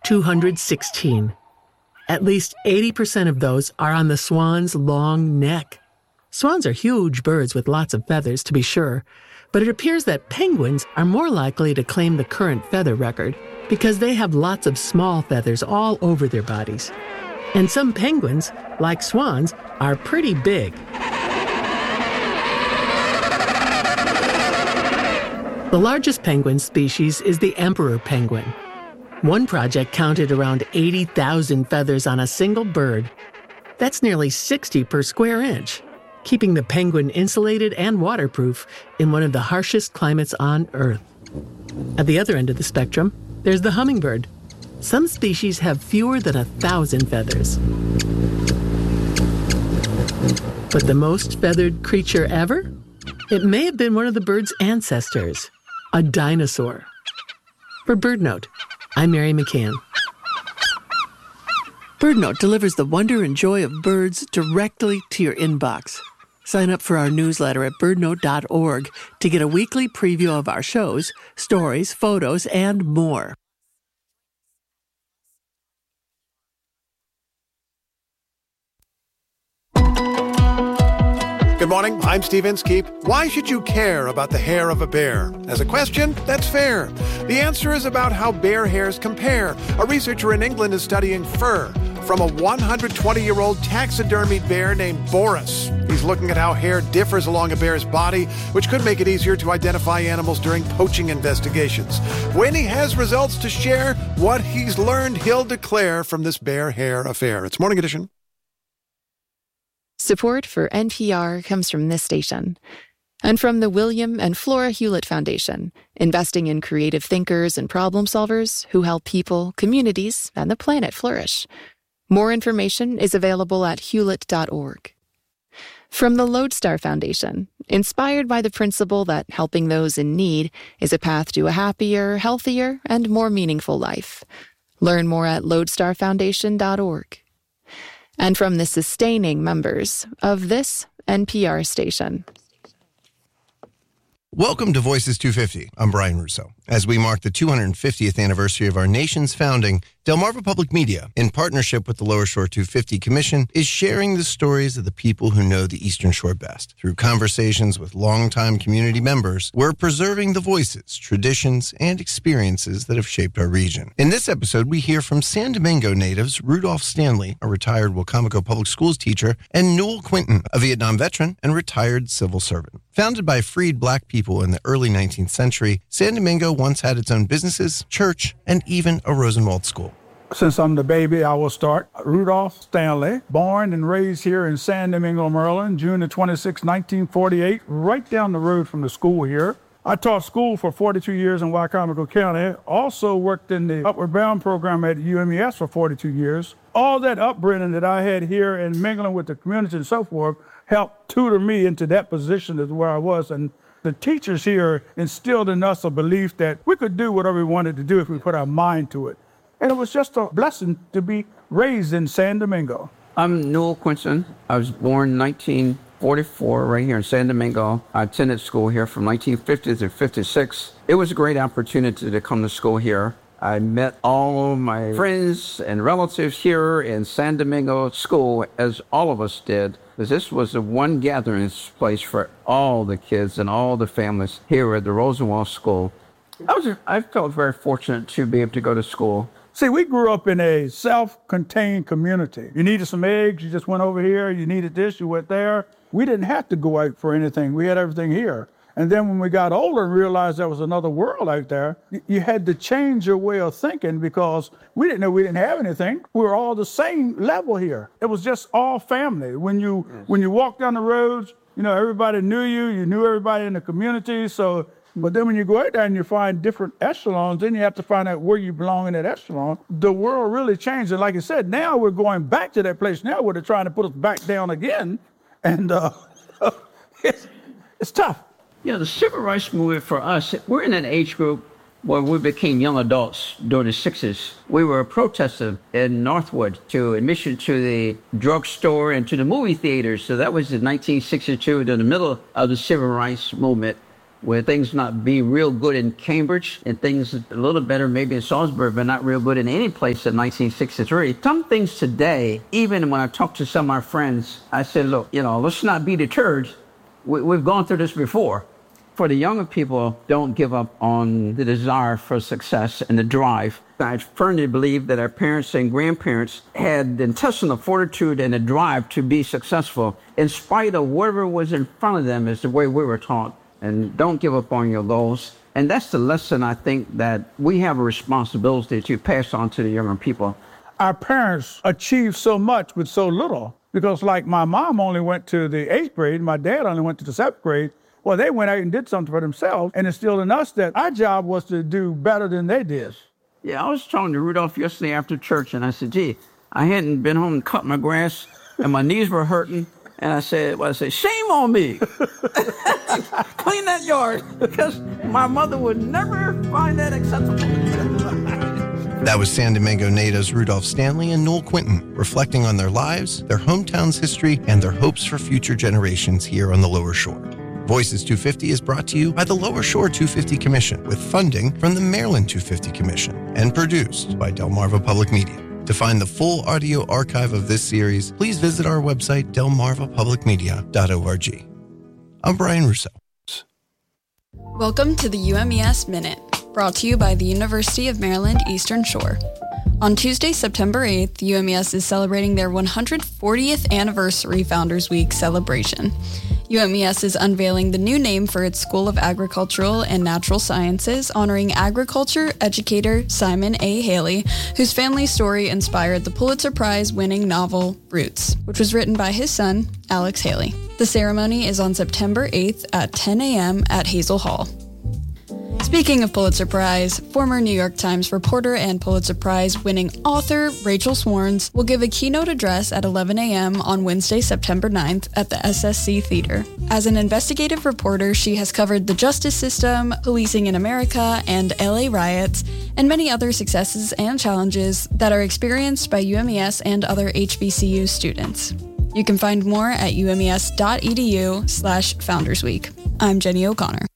216. At least 80% of those are on the swan's long neck. Swans are huge birds with lots of feathers, to be sure, but it appears that penguins are more likely to claim the current feather record because they have lots of small feathers all over their bodies. And some penguins, like swans, are pretty big. The largest penguin species is the emperor penguin. One project counted around 80,000 feathers on a single bird. That's nearly 60 per square inch, keeping the penguin insulated and waterproof in one of the harshest climates on Earth. At the other end of the spectrum, there's the hummingbird. Some species have fewer than 1,000 feathers. But the most feathered creature ever? It may have been one of the bird's ancestors, a dinosaur. For BirdNote, I'm Mary McCann. BirdNote delivers the wonder and joy of birds directly to your inbox. Sign up for our newsletter at birdnote.org to get a weekly preview of our shows, stories, photos, and more. Good morning, I'm Steve Inskeep. Why should you care about the hair of a bear? As a question, that's fair. The answer is about how bear hairs compare. A researcher in England is studying fur from a 120-year-old taxidermied bear named Boris. He's looking at how hair differs along a bear's body, which could make it easier to identify animals during poaching investigations. When he has results to share, what he's learned, he'll declare from this bear hair affair. It's Morning Edition. Support for NPR comes from this station and from the William and Flora Hewlett Foundation, investing in creative thinkers and problem solvers who help people, communities, and the planet flourish. More information is available at hewlett.org. From the Lodestar Foundation, inspired by the principle that helping those in need is a path to a happier, healthier, and more meaningful life. Learn more at lodestarfoundation.org. And from the sustaining members of this NPR station. Welcome to Voices 250. I'm Brian Russo. As we mark the 250th anniversary of our nation's founding, Delmarva Public Media, in partnership with the Lower Shore 250 Commission, is sharing the stories of the people who know the Eastern Shore best. Through conversations with longtime community members, we're preserving the voices, traditions, and experiences that have shaped our region. In this episode, we hear from San Domingo natives Rudolph Stanley, a retired Wacomico Public Schools teacher, and Newell Quinton, a Vietnam veteran and retired civil servant. Founded by freed Black people in the early 19th century, San Domingo once had its own businesses, church, and even a Rosenwald school. Since I'm the baby, I will start. Rudolph Stanley, born and raised here in San Domingo, Maryland, June the 26, 1948, right down the road from the school here. I taught school for 42 years in Wacomico County, also worked in the Upward Bound program at UMES for 42 years. All that upbringing that I had here and mingling with the community and so forth helped tutor me into that position as where I was. And the teachers here instilled in us a belief that we could do whatever we wanted to do if we put our mind to it. And it was just a blessing to be raised in San Domingo. I'm Newell Quinton. I was born in 1944 right here in San Domingo. I attended school here from 1950 to 56. It was a great opportunity to come to school here. I met all of my friends and relatives here in San Domingo School, as all of us did, because this was the one gathering place for all the kids and all the families here at the Rosenwald School. I felt very fortunate to be able to go to school. See, we grew up in a self-contained community. You needed some eggs, you just went over here. You needed this, you went there. We didn't have to go out for anything. We had everything here. And then when we got older and realized there was another world out there, you had to change your way of thinking because we didn't know we didn't have anything. We were all the same level here. It was just all family. When you walked down the roads, you know, everybody knew you. You knew everybody in the community. But then when you go out there and you find different echelons, then you have to find out where you belong in that echelon. The world really changed. And like I said, now we're going back to that place now where they're trying to put us back down again. And it's tough. Yeah, the civil rights movement for us, we're in an age group where we became young adults during the 60s. We were protesting in Northwood to admission to the drugstore and to the movie theaters. So that was in 1962, in the middle of the civil rights movement. with things not being real good in Cambridge and things a little better maybe in Salisbury, but not real good in any place in 1963. Some things today, even when I talk to some of my friends, I said, look, let's not be deterred. We've gone through this before. For the younger people, don't give up on the desire for success and the drive. I firmly believe that our parents and grandparents had the intestinal fortitude and the drive to be successful in spite of whatever was in front of them, is the way we were taught. And don't give up on your goals. And that's the lesson I think that we have a responsibility to pass on to the younger people. Our parents achieved so much with so little, because like my mom only went to the 8th grade, my dad only went to the 7th grade. Well, they went out and did something for themselves, and instilled in us that our job was to do better than they did. Yeah, I was talking to Rudolph yesterday after church, and I said, gee, I hadn't been home and cut my grass, and my knees were hurting. And I said, shame on me. Clean that yard, because my mother would never find that acceptable. That was San Domingo natives Rudolph Stanley and Noel Quinton, reflecting on their lives, their hometown's history, and their hopes for future generations here on the Lower Shore. Voices 250 is brought to you by the Lower Shore 250 Commission, with funding from the Maryland 250 Commission, and produced by Delmarva Public Media. To find the full audio archive of this series, please visit our website, delmarvapublicmedia.org. I'm Brian Russo. Welcome to the UMES Minute, brought to you by the University of Maryland Eastern Shore. On Tuesday, September 8th, UMES is celebrating their 140th anniversary Founders Week celebration. UMES is unveiling the new name for its School of Agricultural and Natural Sciences, honoring agriculture educator Simon A. Haley, whose family story inspired the Pulitzer Prize-winning novel Roots, which was written by his son, Alex Haley. The ceremony is on September 8th at 10 a.m. at Hazel Hall. Speaking of Pulitzer Prize, former New York Times reporter and Pulitzer Prize-winning author Rachel Swarns will give a keynote address at 11 a.m. on Wednesday, September 9th at the SSC Theater. As an investigative reporter, she has covered the justice system, policing in America, and LA riots, and many other successes and challenges that are experienced by UMES and other HBCU students. You can find more at umes.edu/foundersweek. I'm Jenny O'Connor.